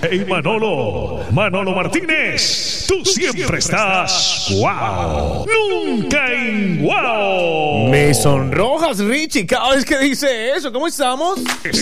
Hey Manolo Martínez, tú siempre estás wow, nunca en wow. Me sonrojas, Richie, cada vez que dice eso. ¿Cómo estamos?